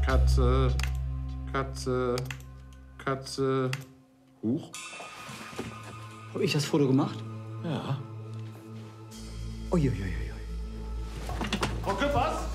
Katze, Katze, Katze. Huch. Habe ich das Foto gemacht? Ja. Uiuiuiui. Frau Küppers?